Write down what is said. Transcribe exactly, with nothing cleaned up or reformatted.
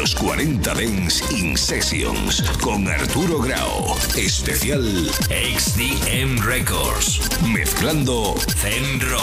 Los cuarenta Dance in Sessions con Arturo Grau. Especial X D M Records. Mezclando Zen Rock.